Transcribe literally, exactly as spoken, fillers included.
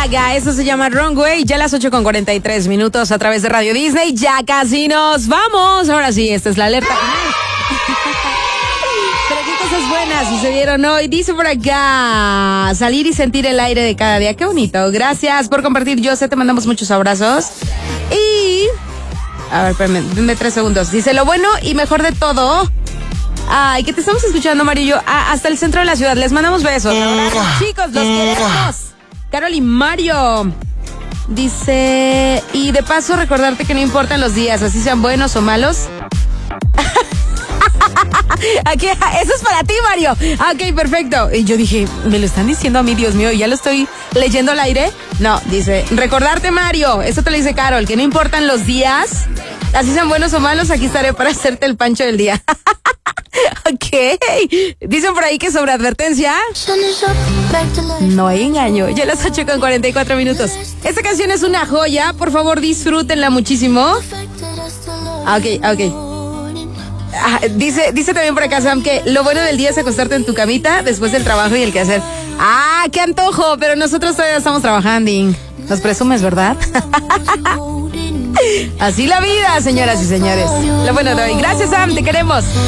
Gaga, eso se llama Runway, ya a las ocho con cuarenta y tres minutos a través de Radio Disney, ya casi nos vamos. Ahora sí, esta es la alerta final. Pero qué cosas buenas sucedieron hoy. Dice por acá, salir y sentir el aire de cada día. Qué bonito. Gracias por compartir, José. Te mandamos muchos abrazos. Y... A ver, espérame, denme tres segundos. Dice, lo bueno y mejor de todo... Ay, que te estamos escuchando, Mario y yo, ah, hasta el centro de la ciudad. Les mandamos besos. Abrazos, chicos, los queremos. Carol y Mario. Dice, y de paso recordarte que no importan los días, así sean buenos o malos. Aquí, eso es para ti, Mario. Ok, perfecto. Y yo dije, me lo están diciendo a mí, Dios mío, ¿ya lo estoy leyendo al aire? No, dice, recordarte, Mario, eso te lo dice Carol, que no importan los días, así sean buenos o malos, aquí estaré para hacerte el pancho del día. Ok. Dicen por ahí que sobre advertencia no hay engaño. Ya a las ocho con cuarenta y cuatro minutos. Esta canción es una joya. Por favor, disfrútenla muchísimo. Ok, ok. Ah, dice, dice también por acá, Sam, que lo bueno del día es acostarte en tu camita después del trabajo y el quehacer. Ah, qué antojo, pero nosotros todavía estamos trabajando. Nos presumes, ¿verdad? Así la vida, señoras y señores. Lo bueno de hoy. Gracias, Sam, te queremos.